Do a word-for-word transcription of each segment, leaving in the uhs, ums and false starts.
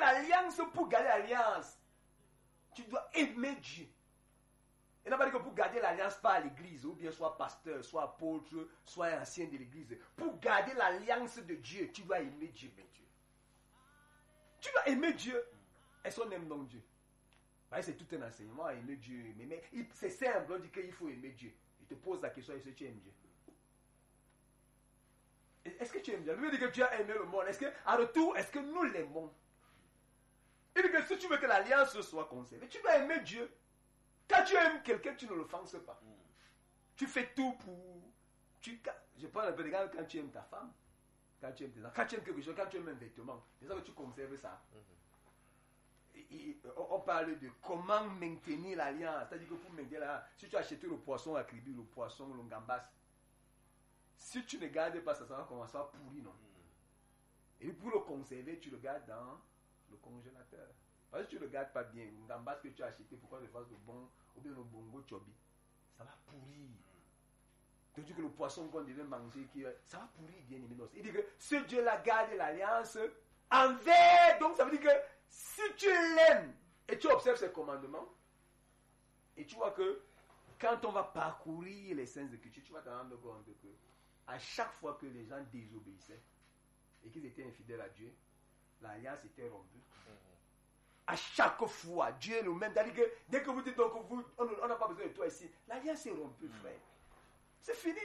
l'alliance, pour garder l'alliance, tu dois aimer Dieu. Il n'a pas dit que pour garder l'alliance pas à l'église, ou bien soit pasteur, soit apôtre, soit ancien de l'église. Pour garder l'alliance de Dieu, tu dois aimer Dieu. Dieu. Tu dois aimer Dieu. Est-ce qu'on aime donc Dieu? Bah, c'est tout un enseignement, aimer Dieu. Mais, mais c'est simple, on dit qu'il faut aimer Dieu. Il te pose la question, est-ce que tu aimes Dieu? Est-ce que tu aimes Dieu? Il veut dire que tu as aimé le monde. Est-ce que, à retour, est-ce que nous l'aimons? Il dit que si tu veux que l'alliance soit conservée, tu dois aimer Dieu. Quand tu aimes quelqu'un, tu ne l'offenses pas. Mm. Tu fais tout pour... Tu, je parle un peu de gars quand tu aimes ta femme, quand tu aimes tes enfants, quand tu aimes quelque chose, quand tu aimes un vêtement, c'est ça que tu conserves ça. Mm-hmm. et, et, on parle de comment maintenir l'alliance. C'est-à-dire que pour maintenir l'alliance, si tu as acheté le poisson à Kribi, le poisson, le gambas, si tu ne gardes pas ça, ça va commencer à pourrir, non? Mm. Et pour le conserver, tu le gardes dans le congélateur. Parce que tu ne le gardes pas bien, le gambas que tu as acheté, pourquoi tu fasses de bon, ou bien le bongo chobi, ça va pourrir. Donc, que le poisson qu'on devait manger, qui, ça va pourrir, bien aimé. Il dit que ce Dieu-là garde l'alliance envers. Donc, ça veut dire que si tu l'aimes et tu observes ses commandements, et tu vois que quand on va parcourir les saints écritures, tu vas te rendre compte que à chaque fois que les gens désobéissaient et qu'ils étaient infidèles à Dieu, l'alliance était rompue. À chaque fois, Dieu est le même. C'est-à-dire que dès que vous dites donc vous, on n'a pas besoin de toi ici, l'alliance est rompue, frère. C'est fini.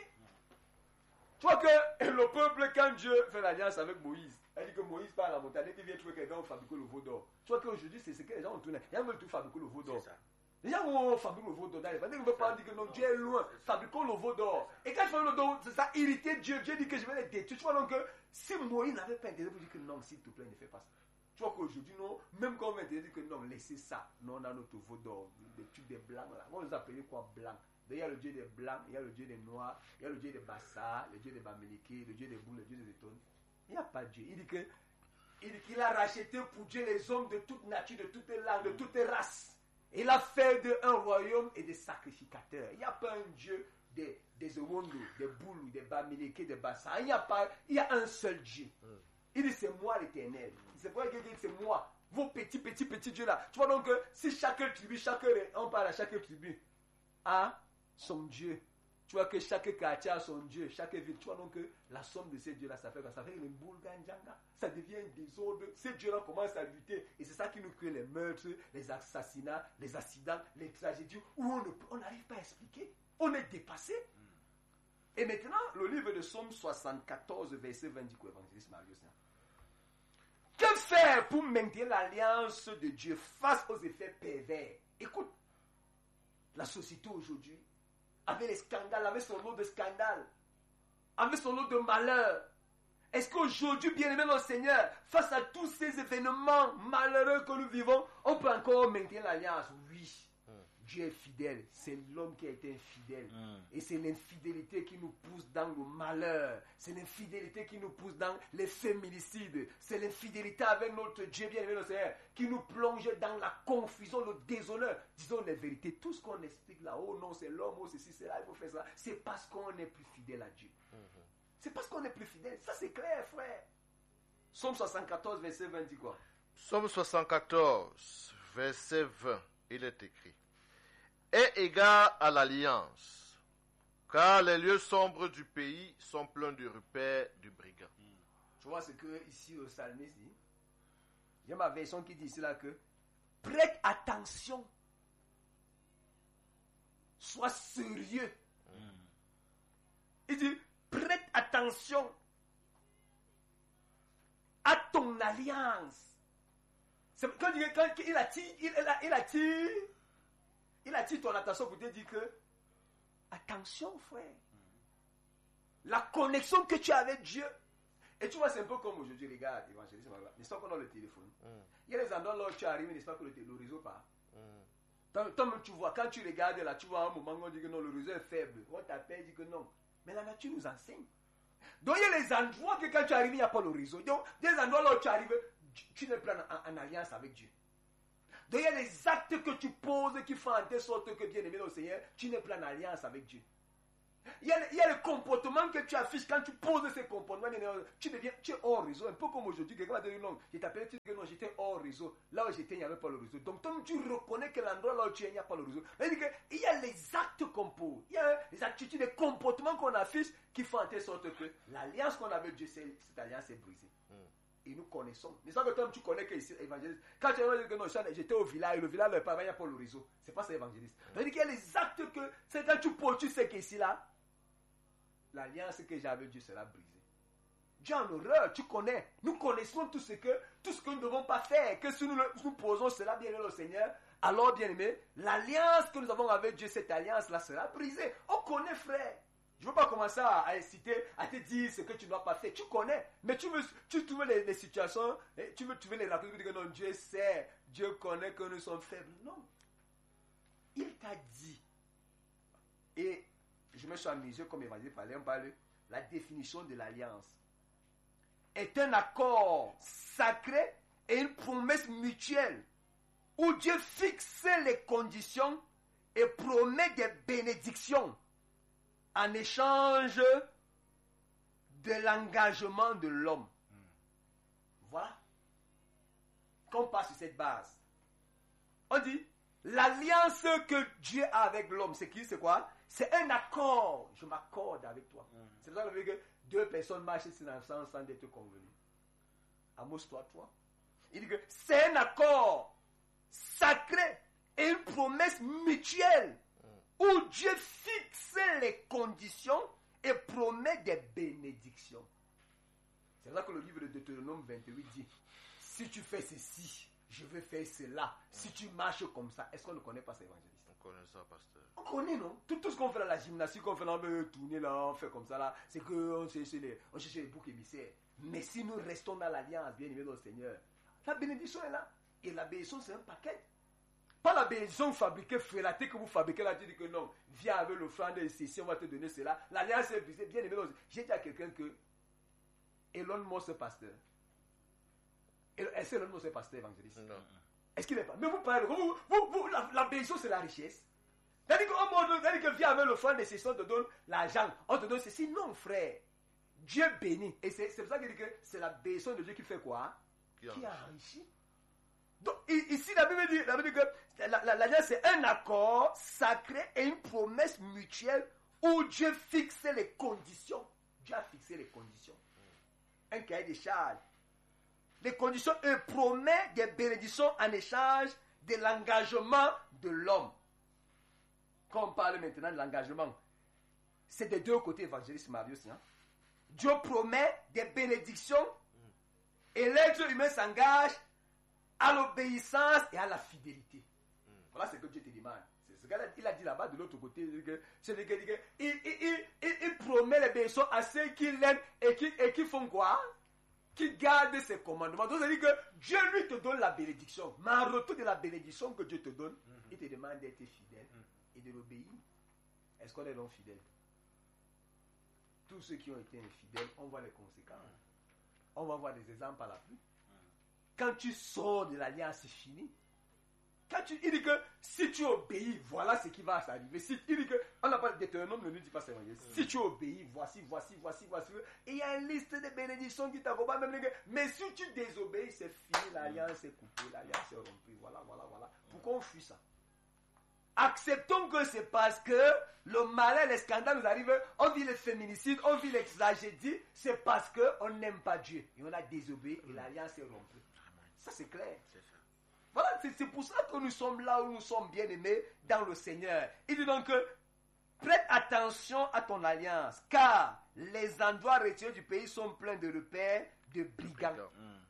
Tu vois que le peuple, quand Dieu fait l'alliance avec Moïse, elle dit que Moïse part à la montagne, il vient trouver quelqu'un pour fabriquer le veau d'or. Tu vois qu'aujourd'hui, c'est ce que les gens ont tourné. Les gens veulent tout fabriquer le veau d'or. Les gens vont fabriquer le veau d'or. Ils ne veulent pas dire que non, Dieu est loin. Fabriquons le veau d'or. Et quand tu fais le d'or, ça a irrité Dieu. Dieu dit que je vais les détruire. Tu vois donc que si Moïse n'avait pas intérêt pour dire que non, s'il te plaît, ne fais pas ça. Tu vois qu'aujourd'hui, non, même quand on va dire que non, laissez ça. Non, on a notre veau d'or, des trucs des blancs là. On les appelle quoi blancs? Il y a le Dieu des blancs, il y a le Dieu des noirs, il y a le Dieu des Bassa, le Dieu des Bamileke, le Dieu des boules, le Dieu des étones. Il n'y a pas Dieu. Il dit que il dit qu'il a racheté pour Dieu les hommes de toute nature, de toute langue, de toute race. Il a fait d'eux un royaume et des sacrificateurs. Il n'y a pas un Dieu des, des Owondo, des boules, des Bamileke, des Bassa. Il n'y a pas, il y a un seul Dieu. Il dit c'est moi l'Éternel. C'est pourquoi il dit c'est moi. Vos petits, petits, petits dieux là. Tu vois donc que si chaque tribu, chaque, on parle à chaque tribu, a son Dieu. Tu vois que chaque quartier a son Dieu, chaque ville. Tu vois donc que la somme de ces dieux-là, ça fait quoi? Ça fait les boulganjanga. Ça devient un désordre. Ces dieux-là commencent à lutter. Et c'est ça qui nous crée les meurtres, les assassinats, les accidents, les tragédies, où on n'arrive pas à expliquer. On est dépassé. Et maintenant, le livre de Somme soixante-quatorze, verset vingt, dit quoi, évangéliste Marius? Que faire pour maintenir l'alliance de Dieu face aux effets pervers? Écoute, la société aujourd'hui, avec les scandales, avec son lot de scandales, avec son lot de malheurs, est-ce qu'aujourd'hui, bien-aimé notre Seigneur, face à tous ces événements malheureux que nous vivons, on peut encore maintenir l'alliance? Oui. Dieu est fidèle, c'est l'homme qui a été infidèle. Mm. Et c'est l'infidélité qui nous pousse dans le malheur. C'est l'infidélité qui nous pousse dans les féminicides. C'est l'infidélité avec notre Dieu bien-aimé, notre Seigneur, qui nous plonge dans la confusion, le déshonneur. Disons les vérités. Tout ce qu'on explique là, oh non, c'est l'homme, oh ceci, c'est là, il faut faire ça. C'est parce qu'on est plus fidèle à Dieu. Mm-hmm. C'est parce qu'on est plus fidèle. Ça, c'est clair, frère. Psaume soixante-quatorze, verset vingt, dit quoi? Psaume soixante-quatorze, verset vingt, il est écrit: est égal à l'alliance, car les lieux sombres du pays sont pleins du repère du brigand. Mm. Tu vois ce que ici le psalmiste dit? Il y a ma version qui dit ici là que prête attention, sois sérieux. Mm. Il dit prête attention à ton alliance. C'est quand il, quand il attire, il, il, il attire. Il attire ton attention pour te dire que attention frère, la connexion que tu as avec Dieu. Et tu vois, c'est un peu comme aujourd'hui, regarde, évangéliste, l'histoire qu'on a le téléphone. Mm. Il y a des endroits là où tu arrives, n'est-ce pas, que le, le réseau part. Mm. Toi, tu vois, quand tu regardes là, tu vois un moment où on dit que non, le réseau est faible. On t'appelle, dit que non. Mais la nature nous enseigne. Donc il y a des endroits que quand tu arrives, il n'y a pas le réseau. Donc, des endroits là où tu arrives, tu n'es plus en, en, en alliance avec Dieu. Donc il y a des actes que tu poses qui font en telle sorte que, bien aimé le Seigneur, tu n'es plus en alliance avec Dieu. Il y, a, il y a le comportement que tu affiches quand tu poses ces comportements. Tu deviens, tu es hors réseau. Un peu comme aujourd'hui, quelqu'un va te dire non, je t'appelais, tu dis que non, j'étais hors réseau. Là où j'étais, il n'y avait pas le réseau. Donc, toi, tu reconnais que l'endroit là où tu es, il n'y a pas le réseau. C'est-à-dire qu'il y a les actes qu'on pose, il y a les attitudes, les comportements qu'on affiche qui font en telle sorte que l'alliance qu'on avait avec Dieu, cette alliance est brisée. Mm. Et nous connaissons. Mais ça que toi, tu connais que ici, évangéliste. Quand tu vas dire que non, j'étais au village, le village, le parent, il n'y a pas le réseau. C'est pas ça, évangéliste. C'est-à-dire qu'il y a les actes que, c'est quand tu poses, tu sais qu'ici là, l'alliance que j'ai avec Dieu sera brisée. Dieu en horreur, tu connais. Nous connaissons tout ce que, tout ce que nous ne devons pas faire. Que si nous, nous posons cela bien aimé au Seigneur, alors bien aimé, l'alliance que nous avons avec Dieu, cette alliance-là sera brisée. On connaît, frère. Je ne veux pas commencer à, à inciter, à te dire ce que tu ne dois pas faire. Tu connais. Mais tu veux, tu trouves les, les situations, tu veux trouver les raconter, tu veux dire que non, Dieu sait, Dieu connaît que nous sommes faibles. Non. Il t'a dit. Et je me suis amusé, comme évangile parlait, on parle, la définition de l'alliance est un accord sacré et une promesse mutuelle où Dieu fixe les conditions et promet des bénédictions en échange de l'engagement de l'homme. Voilà. Quand on passe sur cette base, on dit l'alliance que Dieu a avec l'homme, c'est qui, c'est quoi? C'est un accord. Je m'accorde avec toi. Mm. C'est pour ça que deux personnes marchent ensemble sans être convenues. Amos toi, toi. Il dit que c'est un accord sacré et une promesse mutuelle mm. où Dieu fixe les conditions et promet des bénédictions. C'est pour ça que le livre de Deutéronome vingt-huit dit, si tu fais ceci, je vais faire cela. Mm. Si tu marches comme ça, est-ce qu'on ne connaît pas cet évangéliste? On connaît ça, pasteur. On connaît, non? Tout, tout ce qu'on fait dans la gymnastique, qu'on fait dans le tourner là, on fait comme ça là, c'est qu'on cherche les, on cherche les boucs émissaires. Mais si nous restons dans l'alliance, bien aimé dans le Seigneur, la bénédiction est là. Et la bénédiction, c'est un paquet. Pas la bénédiction fabriquée, frélatée que vous fabriquez là, tu dis que non, viens avec l'offrande et si on va te donner cela. L'alliance est brisée, bien aimé dans le Seigneur. J'ai dit à quelqu'un que Elon Musk est pasteur. Est-ce que Elon Musk est pasteur évangéliste? Non. Est-ce qu'il n'est pas? Mais vous parlez, vous, vous, vous, la, la bénédiction, c'est la richesse. C'est-à-dire que viens avec l'offrande et si on te donne l'argent, on te donne ceci. Non, frère. Dieu bénit. Et c'est, c'est pour ça qu'il dit que c'est la bénédiction de Dieu qui fait quoi? Qui, qui a enrichi. Donc, ici, la Bible dit, la Bible dit que l'alliance, la, la, c'est un accord sacré et une promesse mutuelle où Dieu fixe les conditions. Dieu a fixé les conditions. Mm. Un cahier des charges. Les conditions et promet des bénédictions en échange de l'engagement de l'homme. Quand on parle maintenant de l'engagement, c'est des deux côtés, évangéliste Marius. Hein? Dieu promet des bénédictions et l'être humain s'engage à l'obéissance et à la fidélité. Mm. Voilà ce que Dieu te demande. C'est ce qu'il a dit là-bas de l'autre côté. C'est le gars qui il, il, il, il promet les bénédictions à ceux qui l'aiment et qui, et qui font quoi? Qui gardent ses commandements. Donc, ça veut dire que Dieu lui te donne la bénédiction. Mais en retour de la bénédiction que Dieu te donne, mm-hmm. il te demande d'être fidèle mm. et de l'obéir. Est-ce qu'on est donc fidèle? Tous ceux qui ont été infidèles, on voit les conséquences. Mm. On va voir des exemples à la pluie. Mm. Quand tu sors de l'alliance, c'est fini. Quand tu, il dit que si tu obéis, voilà ce qui va s'arriver. Si, il dit que, on n'a pas de Deutéronome, ne nous dit pas c'est vrai. Mm. Si tu obéis, voici, voici, voici, voici. Et il y a une liste de bénédictions qui t'accompagnent. Même les gars. Mais si tu désobéis, c'est fini. L'alliance est coupée, l'alliance est rompue. Voilà, voilà, voilà. Pourquoi on fuit ça? Acceptons que c'est parce que le malin, les scandales nous arrivent, on vit les féminicides, on vit les tragédies, c'est parce qu'on n'aime pas Dieu. Et on a désobéi et l'alliance est rompue. Ça c'est clair. Voilà, c'est, c'est pour ça que nous sommes là où nous sommes bien aimés dans le Seigneur. Il dit donc que prête attention à ton alliance, car les endroits retirés du pays sont pleins de repères de brigands. Mm.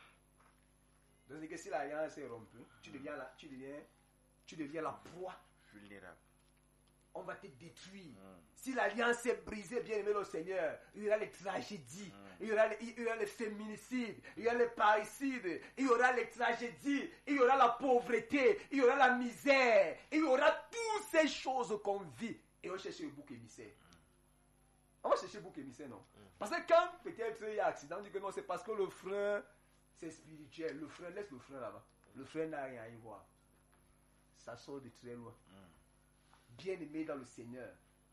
Donc que si l'alliance est rompue, tu deviens la, tu deviens, tu deviens la proie. Vulnérable. On va te détruire. Mm. Si l'alliance est brisée, bien aimé le Seigneur, il y aura les tragédies, mm. il, y aura les, il y aura les féminicides, il y aura les parricides, il y aura les tragédies, il y aura la pauvreté, il y aura la misère, il y aura toutes ces choses qu'on vit. Et on cherche le bouc émissaire. Mm. On va chercher le bouc émissaire, non? Mm. Parce que quand peut-être il y a accident, on dit que non, c'est parce que le frein, c'est spirituel. Le frein, laisse le frein là-bas. Le frein n'a rien à y voir. Ça sort de très loin. Mm. Bien aimé dans le Seigneur,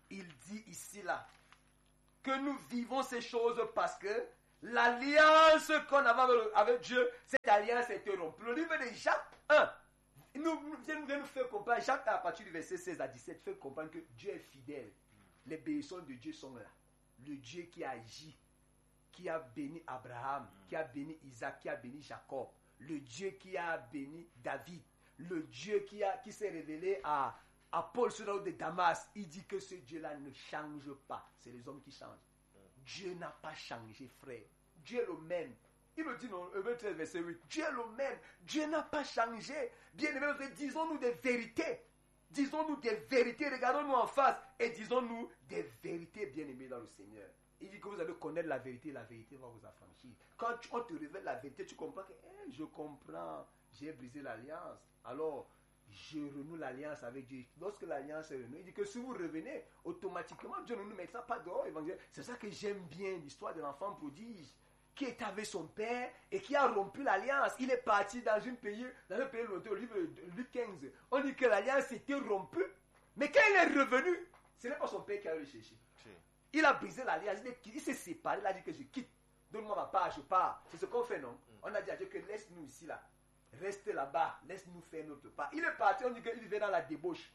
il dit ici là que nous vivons ces choses parce que l'alliance qu'on avait avec Dieu, cette alliance est rompue. Le livre de Jacques un nous, nous, nous, nous fait comprendre, Jacques à partir du verset seize à dix-sept fait comprendre que Dieu est fidèle. Les bénédictions de Dieu sont là. Le Dieu qui a agi, qui a béni Abraham, qui a béni Isaac, qui a béni Jacob, le Dieu qui a béni David, le Dieu qui, a, qui s'est révélé à, à Paul sur la route de Damas, il dit que ce Dieu-là ne change pas. C'est les hommes qui changent. Dieu n'a pas changé, frère. Dieu est le même. Il le dit dans Hébreux treize, verset huit. Dieu est le même. Dieu n'a pas changé. Bien aimé, disons-nous des vérités. Disons-nous des vérités. Regardons-nous en face et disons-nous des vérités, bien aimés dans le Seigneur. Il dit que vous allez connaître la vérité, la vérité va vous affranchir. Quand tu, on te révèle la vérité, tu comprends que hey, je comprends, j'ai brisé l'alliance. Alors, je renoue l'alliance avec Dieu. Lorsque l'alliance est renouée, il dit que si vous revenez, automatiquement, Dieu ne nous mettra pas dehors. Évangile. C'est ça que j'aime bien, l'histoire de l'enfant prodige, qui est avec son père et qui a rompu l'alliance. Il est parti dans, une pays, dans un pays lointain, au livre de Luc quinze. On dit que l'alliance était rompue, mais quand il est revenu, ce n'est pas son père qui a le cherché. Il a brisé l'alliance, il, il s'est séparé, il a dit que je quitte. Donne-moi ma part, je pars. C'est ce qu'on fait, non? Mm. On a dit à Dieu que laisse-nous ici, là. Reste là-bas, laisse-nous faire notre part. Il est parti, on dit qu'il vivait dans la débauche.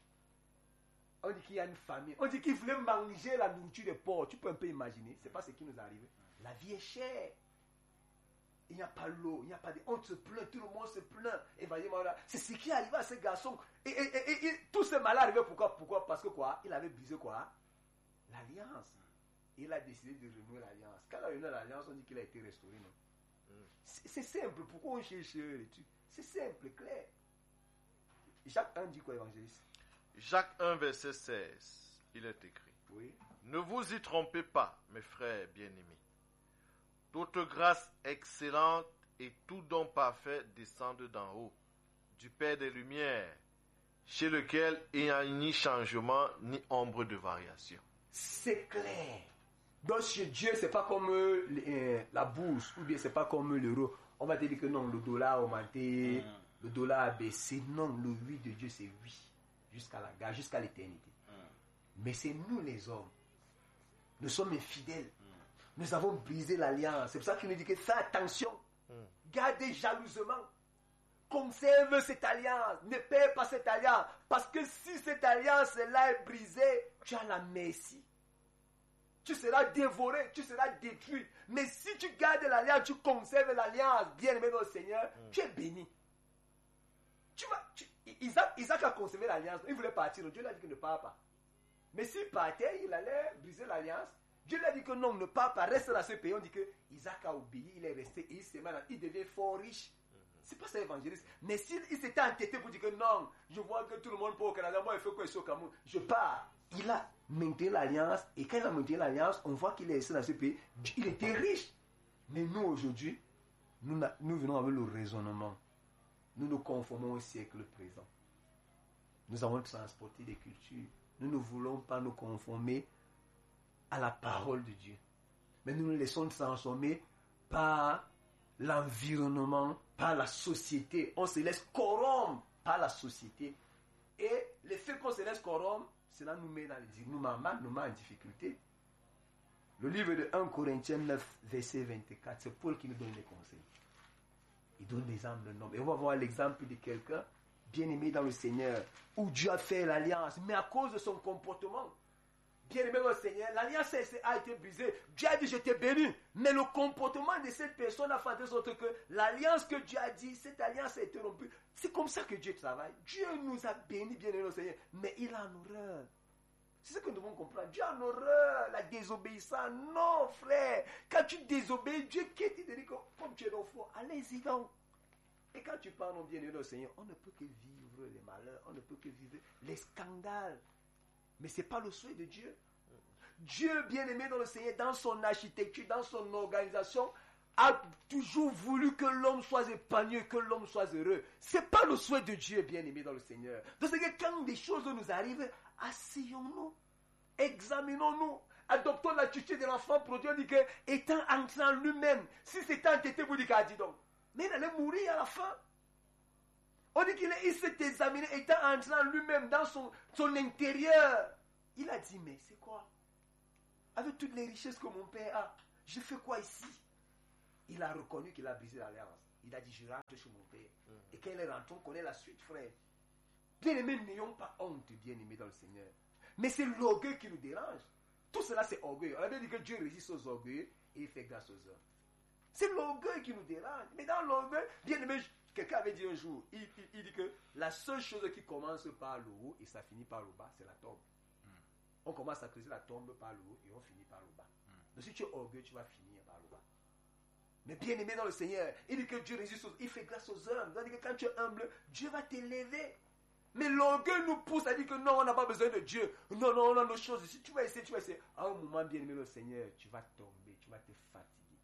On dit qu'il y a une famille. On dit qu'il voulait manger la nourriture des porcs. Tu peux un peu imaginer, c'est pas ce qui nous arrive. La vie est chère. Il n'y a pas l'eau, il n'y a pas de... On se plaint, tout le monde se plaint. Et voilà, c'est ce qui est arrivé à ce garçon. Et, et, et, et, et tout ce mal est arrivé, pourquoi? Pourquoi? Parce que quoi? Il avait brisé quoi? L'alliance. Il a décidé de renouer l'alliance. Quand il a renoué l'alliance, on dit qu'il a été restauré, non? Mm. C'est, c'est simple. Pourquoi on cherche l'étude? C'est simple, clair. Jacques un dit quoi, évangéliste? Jacques un, verset seize, il est écrit. Oui. Ne vous y trompez pas, mes frères bien-aimés. Toute grâce excellente et tout don parfait descendent d'en haut, du Père des Lumières, chez lequel il n'y a ni changement ni ombre de variation. C'est clair. Donc chez Dieu, c'est pas comme euh, la bourse, ou bien c'est pas comme l'euro. On va te dire que non, le dollar a augmenté, mm. le dollar a baissé. Non, le oui de Dieu, c'est oui. Jusqu'à la gare, jusqu'à l'éternité. Mm. Mais c'est nous les hommes. Nous sommes infidèles. Mm. Nous avons brisé l'alliance. C'est pour ça qu'il nous dit que fais attention. Mm. Gardez jalousement. Conserve cette alliance. Ne perds pas cette alliance. Parce que si cette alliance-là est brisée, tu as la merci. Tu seras dévoré, tu seras détruit. Mais si tu gardes l'alliance, tu conserves l'alliance, bien aimé dans le Seigneur, mm. tu es béni. Tu vas, tu, Isaac, Isaac a conservé l'alliance. Il voulait partir. Dieu lui a dit qu'il ne part pas. Mais s'il partait, il allait briser l'alliance. Dieu lui a dit que non, ne part pas, reste dans ce pays. On dit que Isaac a obéi, il est resté, il s'est mal, il devient fort riche. C'est pas ça évangéliste. Mais s'il il s'était entêté pour dire que non, je vois que tout le monde peut au Canada, moi il faut que je sois au Cameroun, je pars. Il a maintenu l'alliance, et quand il a maintenu l'alliance, on voit qu'il est resté dans ce pays. Il était riche. Mais nous aujourd'hui, nous, nous venons avec le raisonnement. Nous nous conformons au siècle présent. Nous avons transporté des cultures. Nous ne voulons pas nous conformer à la parole de Dieu. Mais nous nous laissons transformer par l'environnement, par la société. On se laisse corrompre par la société. Et le fait qu'on se laisse corrompre, cela nous met dans les nous met, nous met en difficulté. Le livre de un Corinthiens neuf, verset vingt-quatre, c'est Paul qui nous donne les conseils. Il donne l'exemple d'un homme. Et on va voir l'exemple de quelqu'un bien aimé dans le Seigneur, où Dieu a fait l'alliance, mais à cause de son comportement, bien aimé dans le Seigneur, l'alliance a été brisée. Dieu a dit, je t'ai béni. Mais le comportement de cette personne a fait de sorte que l'alliance que Dieu a dit, cette alliance a été rompue. C'est comme ça que Dieu travaille. Dieu nous a bénis, bien aimé dans le Seigneur, mais il a en horreur. C'est ce que nous devons comprendre. Dieu a en horreur, la désobéissance. Non, frère. Quand tu désobéis, Dieu quitte, il te dit, comme tu es dans le fond, allez-y donc. Et quand tu parles au bien-aimé au Seigneur, on ne peut que vivre les malheurs, on ne peut que vivre les scandales. Mais ce n'est pas le souhait de Dieu. Dieu, bien-aimé dans le Seigneur, dans son architecture, dans son organisation, a toujours voulu que l'homme soit épanoui, que l'homme soit heureux. Ce n'est pas le souhait de Dieu, bien-aimé dans le Seigneur. Donc c'est que quand des choses nous arrivent, asseyons-nous, examinons-nous. Adoptons l'attitude de l'enfant prodigue. On dit que, étant entré en lui-même, si c'était entêté, vous dites qu'à dit donc. Mais il allait mourir à la fin. On dit qu'il il s'est examiné, étant entré en lui-même, dans son, son intérieur. Il a dit, mais c'est quoi? Avec toutes les richesses que mon père a, je fais quoi ici? Il a reconnu qu'il a brisé l'alliance. Il a dit, je rentre chez mon père. Mm. Et quand il est rentré, on connaît la suite, frère. Bien-aimés, n'ayons pas honte, bien-aimés dans le Seigneur. Mais c'est l'orgueil qui nous dérange. Tout cela, c'est orgueil. On a bien dit que Dieu résiste aux orgueils et il fait grâce aux hommes. C'est l'orgueil qui nous dérange. Mais dans l'orgueil, bien-aimé, quelqu'un avait dit un jour, il, il, il dit que la seule chose qui commence par le haut et ça finit par le bas, c'est la tombe. Mm. On commence à creuser la tombe par le haut et on finit par le bas. Mm. Donc si tu es orgueilleux, tu vas finir par le bas. Mais bien aimé dans le Seigneur, il dit que Dieu résiste aux, il fait grâce aux hommes. C'est-à-dire que quand tu es humble, Dieu va t'élever. Mais l'orgueil nous pousse à dire que non, on n'a pas besoin de Dieu. Non, non, on a nos choses ici. Tu vas essayer, tu vas essayer. À un moment, bien aimé le Seigneur, tu vas tomber, tu vas te fatiguer.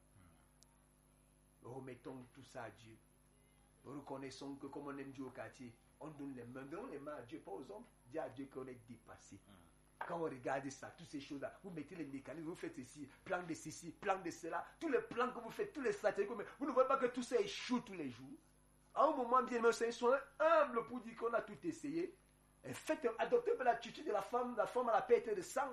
Mm. Remettons tout ça à Dieu. Reconnaissons que comme on aime Dieu au quartier, on donne les mains, donnons les mains à Dieu, pas aux hommes. Dis à Dieu qu'on est dépassé. Mm. Quand on regarde ça, toutes ces choses-là, vous mettez les mécanismes, vous faites ceci, plan de ceci, plan de cela, tous les plans que vous faites, tous les stratégies que vous faites, vous ne voyez pas que tout ça échoue tous les jours. À un moment, bien aimé, soyez humble pour dire qu'on a tout essayé. Et faites, adoptez l'attitude de la femme, la femme à la perte de sang.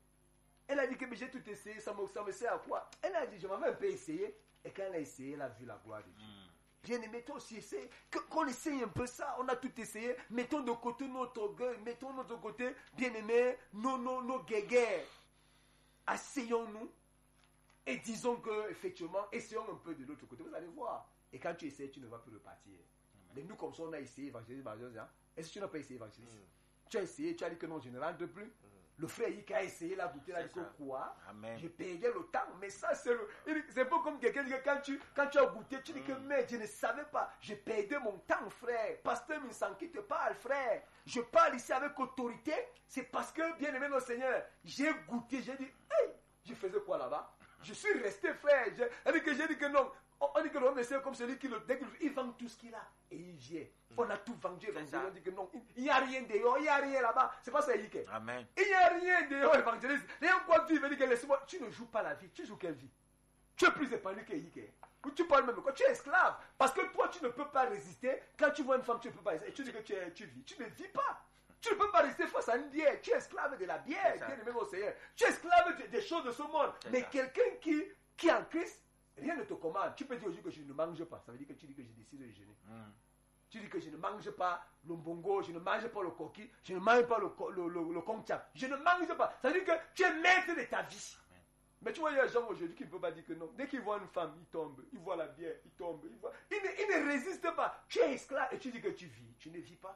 Elle a dit que j'ai tout essayé, ça me, ça me sert à quoi? Elle a dit, je m'avais un peu essayé. Et quand elle a essayé, elle a vu la gloire de Dieu. Mm. Bien aimé, toi aussi, essaye. Qu'on essaye un peu ça, on a tout essayé. Mettons de côté notre orgueil, mettons de notre côté, bien aimé, nos, nos, nos guéguerres. Asseyons-nous et disons que, effectivement, essayons un peu de l'autre côté. Vous allez voir. Et quand tu essayes, tu ne vas plus repartir. Amen. Mais nous, comme ça, on a essayé évangéliser. Hein? Est-ce que tu n'as pas essayé évangéliser? Mm. Tu as essayé, tu as dit que non, je ne rentre plus. Mm. Le frère Yik a essayé la bouteille, il a dit que quoi? Amen. J'ai payé le temps. Mais ça, c'est le. C'est pas comme quelqu'un dit que quand tu, quand tu as goûté, tu dis mm. que mais je ne savais pas. J'ai payé mon temps, frère. Pasteur Minsanki te parle, frère. Je parle ici avec autorité. C'est parce que, bien aimé, notre Seigneur, j'ai goûté. J'ai dit, hey, je faisais quoi là-bas? Je suis resté, frère. J'ai dit que j'ai dit que non. On dit que l'homme est comme celui qui le dès il vend tout ce qu'il a et il vient. On a tout vendu. On dit que non, il n'y a rien dehors, il n'y a rien là-bas. C'est pas ça, Yike. Amen. Il n'y a rien dehors, évangéliste. Rien quoi vivre, il dit que laisse-moi. Tu ne joues pas la vie. Tu joues quelle vie? Tu es plus épanoui que Yike. Ou tu parles même quoi? Tu es esclave. Parce que toi, tu ne peux pas résister. Quand tu vois une femme, tu ne peux pas résister. Et tu dis que tu, es, tu vis. Tu ne vis pas. Tu ne peux pas résister face à une bière. Tu es esclave de la bière. Bien aimé mon Seigneur. Tu es esclave des choses de ce monde. C'est Mais ça. Quelqu'un qui, qui est en Christ, rien ne te commande. Tu peux dire aujourd'hui que je ne mange pas. Ça veut dire que tu dis que je décide de jeûner. Mm. Tu dis que je ne mange pas le mbongo, je ne mange pas le coquille, je ne mange pas le, le, le, le kongchap. Je ne mange pas. Ça veut dire que tu es maître de ta vie. Mm. Mais tu vois, il y a des gens aujourd'hui qui ne peuvent pas dire que non. Dès qu'ils voient une femme, ils tombent. Ils voient la bière, ils tombent. Ils, voient... ils, ne, ils ne résistent pas. Tu es esclave et tu dis que tu vis. Tu ne vis pas.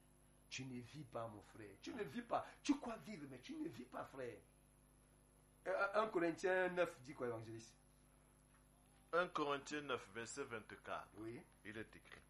Tu ne vis pas, mon frère. Tu ne vis pas. Tu crois vivre, mais tu ne vis pas, frère. un Corinthiens neuf dit quoi, évangéliste? un Corinthiens neuf, verset vingt-quatre. Oui. Il est écrit.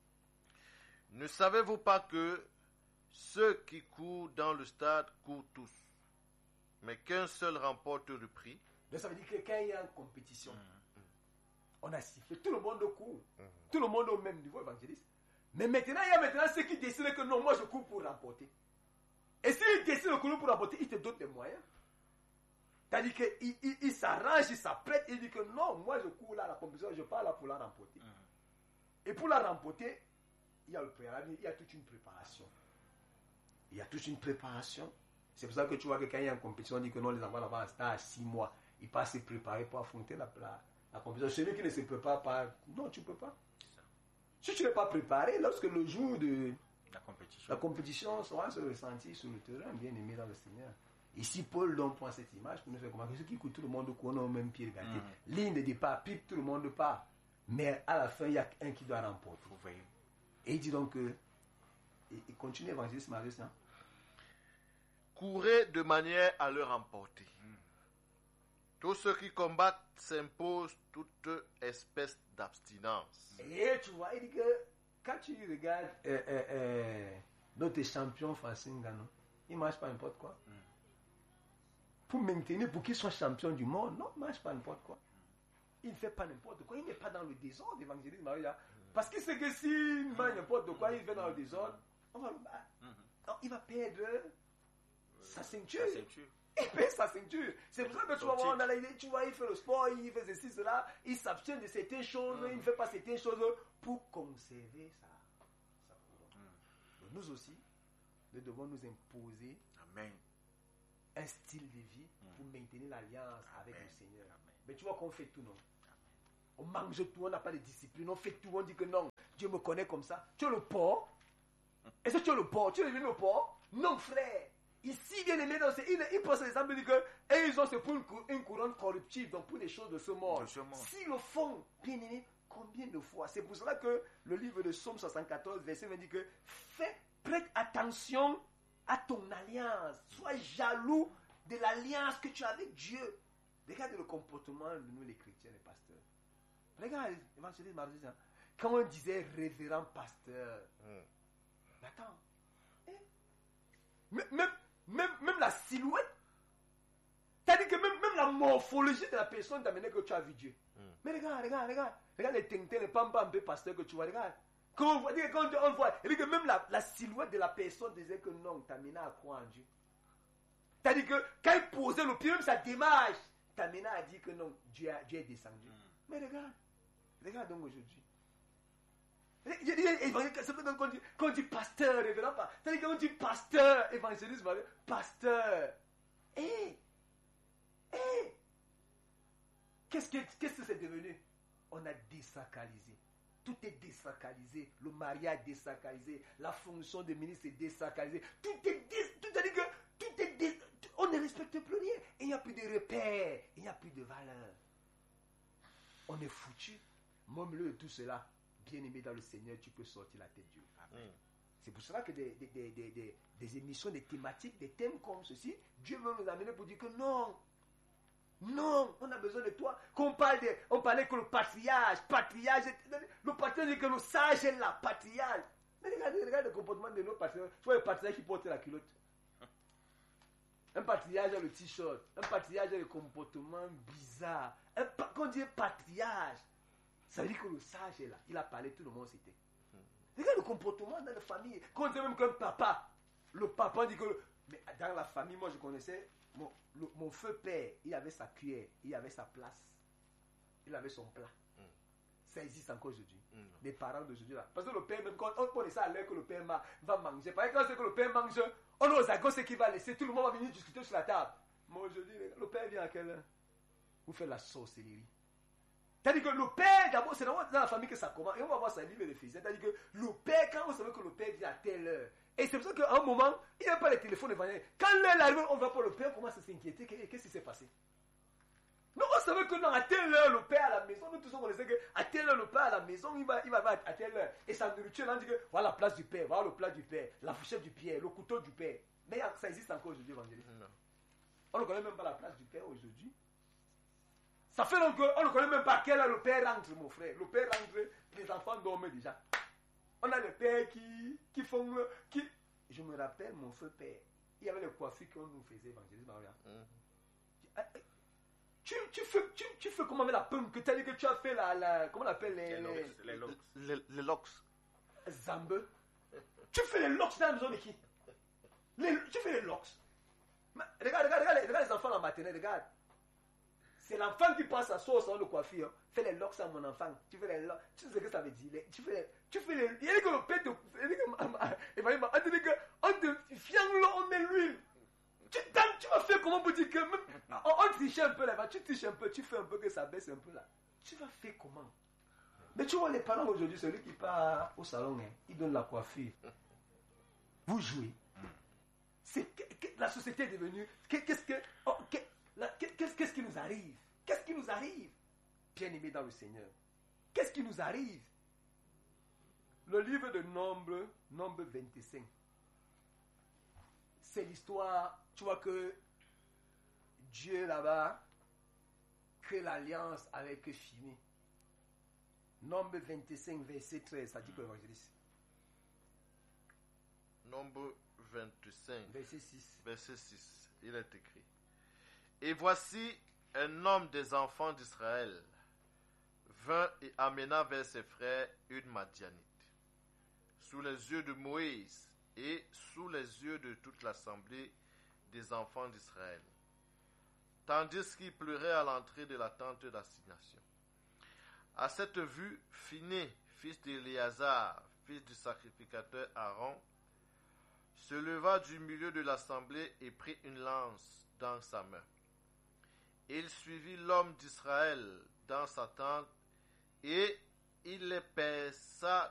Ne savez-vous pas que ceux qui courent dans le stade courent tous, mais qu'un seul remporte le prix? Donc ça veut dire que quand il y a une compétition, mmh. on a sifflé, tout le monde court. Mmh. Tout le monde au même niveau, évangéliste. Mais maintenant, il y a maintenant ceux qui décident que non, moi je cours pour remporter. Et s'ils décident de courir pour remporter, ils te donnent des moyens. C'est-à-dire qu'il il, il s'arrange, il s'apprête, il dit que non, moi je cours là, la compétition, je pars là pour la remporter. Mmh. Et pour la remporter, il y a le préalable, il y a toute une préparation. Il y a toute une préparation. C'est pour ça que tu vois que quand il y a une compétition, on dit que non, les enfants là-bas, c'est à six mois. Ils passent se préparer pour affronter la, la, la compétition. Celui qui ne se prépare pas, non, tu ne peux pas. Si tu n'es pas préparé, lorsque le jour de la compétition, la compétition sera se ressentir sur le terrain, bien aimé dans le Seigneur. Ici, Paul donc prend cette image pour nous faire comprendre que ceux qui courent, tout le monde court au même pied, regardez. Mm. Ligne de départ, pipe, tout le monde part. Mais à la fin, il y a un qui doit remporter. Vous voyez. Et il dit donc que, il continue l'évangéliste Marius, hein? Courez de manière à le remporter. Mm. Tous ceux qui combattent s'imposent toute espèce d'abstinence. Et tu vois, il dit que quand tu regardes euh, euh, euh, notre champion français, il ne mange pas n'importe quoi. Mm. Pour maintenir, pour qu'il soit champion du monde, non, il ne mange pas n'importe quoi. Il ne fait pas n'importe quoi. Il n'est pas dans le désordre, l'évangéliste Maria. Parce qu'il sait que s'il mange n'importe quoi, il fait dans le désordre, on va le battre. Mm-hmm. Non, il va perdre sa ceinture. Sa ceinture. Il perd sa ceinture. C'est pour ça que tu vas voir, tu vois, il fait le sport, il fait ceci, cela, il s'abstient de certaines choses, mm. il ne fait pas certaines choses pour conserver sa, sa couronne. Mm. Donc nous aussi, nous devons nous imposer. Amen. un style de vie pour maintenir l'alliance avec le Seigneur. Mais tu vois qu'on fait tout, non? On mange tout, on n'a pas de discipline, on fait tout, on dit que non, Dieu me connaît comme ça. Tu es le porc? Est-ce que tu es le porc? Tu es devenu le porc? Non, frère. Ici, bien aimé, il, il pose l'exemple, il dit que et ils ont c'est pour une, une couronne corruptive, donc pour les choses de ce monde. S'ils le font, bien aimé, combien de fois? C'est pour cela que le livre de Psaume soixante-quatorze, verset vingt dit que fais, prête attention à ton alliance. Sois jaloux de l'alliance que tu as avec Dieu. Regarde le comportement de nous, les chrétiens, les pasteurs. Regarde, évangéliste Mardi, hein, quand on disait révérend pasteur, mm. mais attends, eh, même, même, même la silhouette, c'est-à-dire que même, même la morphologie de la personne t'amenait que tu as vu Dieu. Mm. Mais regarde, regarde, regarde, regarde les tintins, les pam-pam, les pasteurs que tu vois, regarde. Quand on voit, quand on voit, et que même la, la silhouette de la personne disait que non, t'amenait à croire en Dieu. C'est-à-dire que quand il posait le pied, même sa démarche, t'amenait à dire que non, Dieu, a, Dieu est descendu. Mm. Mais regarde, regarde donc aujourd'hui. Quand on dit, quand on dit pasteur, révérend pas. C'est-à-dire qu'on dit pasteur, évangéliste, pasteur. Hé, hé, qu'est-ce que, qu'est-ce que c'est devenu? On a désacralisé. Tout est désacralisé. Le mariage est désacralisé. La fonction de ministre est désacralisée. Tout est dés... Tout est, que, tout est dés... On ne respecte plus rien. Il n'y a plus de repères. Il n'y a plus de valeur. On est foutu. Même le tout cela, bien aimé dans le Seigneur, tu peux sortir la tête Dieu. Amen. Mm. C'est pour cela que des, des, des, des, des, des émissions, des thématiques, des thèmes comme ceci, Dieu veut nous amener pour dire que non. Non, on a besoin de toi. Qu'on parle de, on parlait que le patriarche, patriarche, le patriarche dit que le sage est là, patriarche. Mais regarde, regarde le comportement de nos patriarches. Tu vois le patriarche qui porte la culotte. Un patriarche a le t-shirt. Un patriarche a le comportement bizarre. Un, quand on dit patriarche, ça veut dire que le sage est là. Il a parlé, tout le monde s'était. Regarde le comportement dans la famille. Quand on dit même qu'un papa, le papa dit que... Mais dans la famille, moi je connaissais... Mon, le, mon feu père, il avait sa cuillère, il avait sa place, il avait son plat. Mm. Ça existe encore aujourd'hui. Mm. Les parents d'aujourd'hui là. Parce que le père, même quand on connaît ça à l'air que le père va, va manger, par exemple, quand c'est que le père mange, on ose à gauche ce qu'il va laisser, tout le monde va venir discuter sur la table. Moi aujourd'hui, le père vient à quelle heure? Vous faites la sorcellerie. C'est-à-dire que le père, d'abord, c'est dans la famille que ça commence. Et on va voir ça livre de Éphésiens. C'est-à-dire que le père, quand on savait que le père vient à telle heure, et c'est pour ça qu'à un moment, il n'y a pas les téléphones évangéliques. Quand l'heure arrive, on va pour le père, on commence à s'inquiéter. Qu'est-ce qui s'est passé? Mais on savait que non, à telle heure, le père à la maison, nous tous on connaissait qu'à telle heure, le père à la maison, il va, il va à telle heure. Et sa nourriture, on dit que voilà la place du père, voilà le plat du père, la fourchette du père, le couteau du père. Mais ça existe encore aujourd'hui, évangéliste. On ne connaît même pas la place du père aujourd'hui. Ça fait donc qu'on ne connaît même pas à quelle heure le père rentre, mon frère. Le père rentre, les enfants dorment déjà. On a les pères qui, qui font... Qui... Je me rappelle, mon feu père, il y avait les coiffures qu'on nous faisait, évangéliste Maria. Mm. Tu, tu, fais, tu, tu fais comment avec la pomme que tu as dit que tu as fait la... la comment on appelle les... Les, les locks. Les, les, les locks. Zambe. Tu fais les locks dans la maison de qui? les, Tu fais les locks. Mais, regarde, regarde, regarde, regarde les enfants en maternelle, regarde. C'est l'enfant qui passe à soi au salon de coiffure. Hein. Fais les locks à mon enfant. Tu fais les locks. Tu sais ce que ça veut dire. Les, tu fais les... Tu fais les... Il y a que le père te... Il y a que... On te dit que... On te fiangle l'eau, on met l'huile. Tu, tu vas faire comment pour dire que... Même, on, on triche un peu là-bas. Tu triches un peu. Tu fais un peu que ça baisse un peu là. Tu vas faire comment? Mais tu vois les parents aujourd'hui, celui qui part au salon, hein, il donne la coiffure. Vous jouez. C'est... La société est devenue... Qu'est-ce que... Oh, Qu'est-ce, qu'est-ce qui nous arrive? Qu'est-ce qui nous arrive? Bien-aimés dans le Seigneur. Qu'est-ce qui nous arrive? Le livre de Nombre, Nombre vingt-cinq. C'est l'histoire, tu vois que Dieu là-bas crée l'alliance avec Phimée. Nombre vingt-cinq, verset treize, ça dit quoi, évangéliste? Nombre vingt-cinq, verset six. Verset six, il est écrit. Et voici un homme des enfants d'Israël vint et amena vers ses frères une Madianite, sous les yeux de Moïse et sous les yeux de toute l'assemblée des enfants d'Israël, tandis qu'il pleurait à l'entrée de la tente d'assignation. À cette vue, Phiné, fils d'Éléazar, fils du sacrificateur Aaron, se leva du milieu de l'assemblée et prit une lance dans sa main. Il suivit l'homme d'Israël dans sa tente et il les pesa